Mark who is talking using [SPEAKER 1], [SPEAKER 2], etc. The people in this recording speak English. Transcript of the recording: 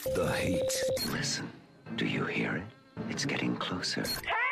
[SPEAKER 1] The heat. Listen, do you hear it? It's getting closer.